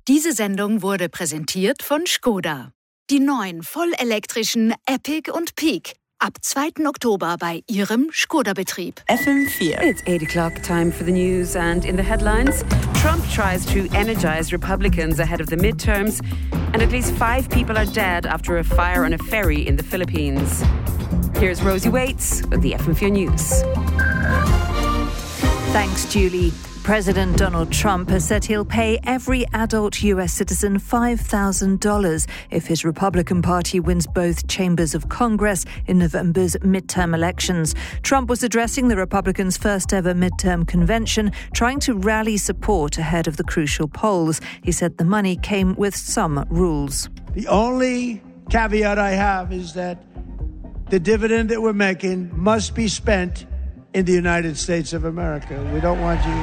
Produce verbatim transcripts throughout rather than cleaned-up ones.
Diese Sendung wurde präsentiert von Skoda. Die neuen vollelektrischen Epic und Peak. Ab zweiten Oktober bei Ihrem Skoda-Betrieb. F M four. It's eight o'clock, time for the news, and in the headlines, Trump tries to energize Republicans ahead of the midterms, and at least five people are dead after a fire on a ferry in the Philippines. Here's Rosie Waits with the F M four News. Thanks, Julie. President Donald Trump has said he'll pay every adult U S citizen five thousand dollars if his Republican Party wins both chambers of Congress in November's midterm elections. Trump was addressing the Republicans' first ever midterm convention, trying to rally support ahead of the crucial polls. He said the money came with some rules. The only caveat I have is that the dividend that we're making must be spent in the United States of America. We don't want you...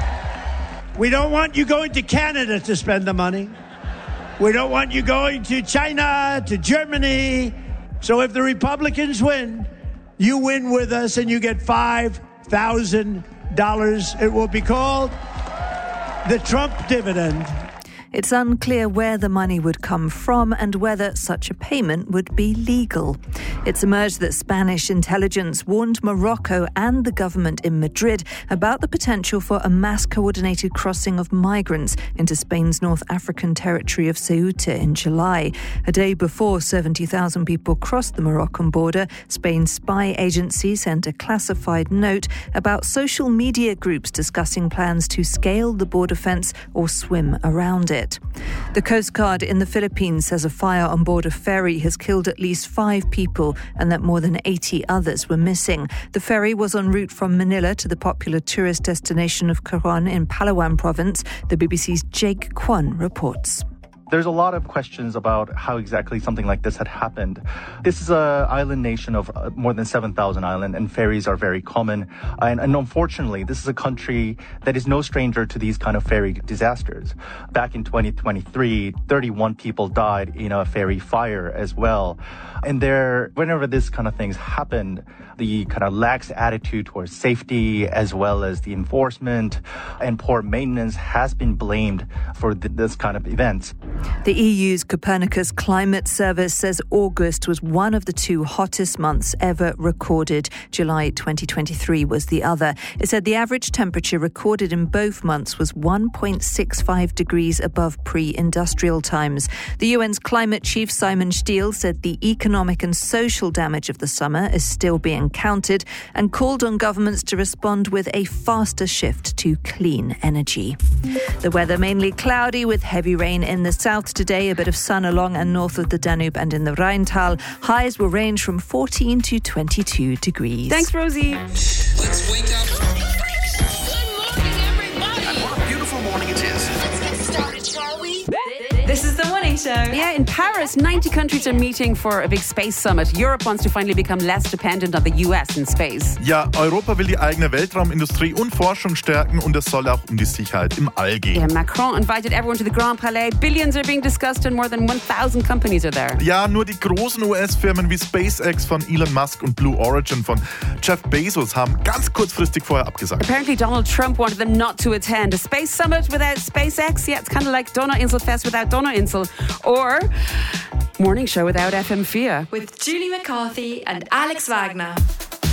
We don't want you going to Canada to spend the money. We don't want you going to China, to Germany. So if the Republicans win, you win with us and you get five thousand dollars. It will be called the Trump dividend. It's unclear where the money would come from and whether such a payment would be legal. It's emerged that Spanish intelligence warned Morocco and the government in Madrid about the potential for a mass-coordinated crossing of migrants into Spain's North African territory of Ceuta in July. A day before seventy thousand people crossed the Moroccan border, Spain's spy agency sent a classified note about social media groups discussing plans to scale the border fence or swim around it. The Coast Guard in the Philippines says a fire on board a ferry has killed at least five people and that more than eighty others were missing. The ferry was en route from Manila to the popular tourist destination of Coron in Palawan province. The B B C's Jake Kwon reports. There's a lot of questions about how exactly something like this had happened. This is an island nation of more than seven thousand islands, and ferries are very common. And, and unfortunately, this is a country that is no stranger to these kind of ferry disasters. Back in twenty twenty-three, thirty-one people died in a ferry fire as well. And there, whenever this kind of things happen, the kind of lax attitude towards safety as well as the enforcement and poor maintenance has been blamed for th- this kind of events. The E U's Copernicus Climate Service says August was one of the two hottest months ever recorded. July twenty twenty-three was the other. It said the average temperature recorded in both months was one point six five degrees above pre-industrial times. The U N's climate chief Simon Stiell said the economic and social damage of the summer is still being counted and called on governments to respond with a faster shift to clean energy. The weather mainly cloudy with heavy rain in the south today, a bit of sun along and north of the Danube and in the Rheintal. Highs will range from fourteen to twenty-two degrees. Thanks, Rosie. Let's wake up. Good morning, everybody. And what a beautiful morning it is. Let's get started, shall we? This is the morning show. Yeah, in Paris, ninety countries are meeting for a big space summit. Europe wants to finally become less dependent on the U S in space. Ja, Europa will die eigene Weltraumindustrie und Forschung stärken und es soll auch um die Sicherheit im All gehen. Yeah, Macron invited everyone to the Grand Palais. Billions are being discussed and more than one thousand companies are there. Ja, nur die großen U S-Firmen wie SpaceX von Elon Musk und Blue Origin von Jeff Bezos haben ganz kurzfristig vorher abgesagt. Apparently Donald Trump wanted them not to attend. A space summit without SpaceX? Yeah, it's kind of like Donauinselfest without Donauinsel. Or Morning Show without F M four. With Julie McCarthy and Alex Wagner.